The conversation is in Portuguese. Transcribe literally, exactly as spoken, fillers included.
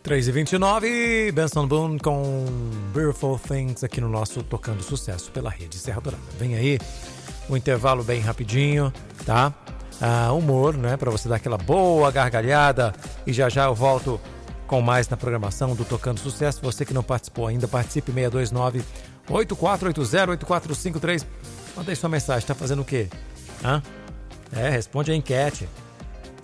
três e vinte e nove, Benson Boone com Beautiful Things aqui no nosso Tocando Sucesso pela Rede Serra Dourada. Vem aí um intervalo bem rapidinho, tá? Ah, humor, né? Pra você dar aquela boa gargalhada e já já eu volto com mais na programação do Tocando Sucesso. Você que não participou ainda, participe seis dois nove, oito quatro oito zero, oito quatro cinco três. Manda aí sua mensagem, tá fazendo o quê? Hã? É, responde a enquete.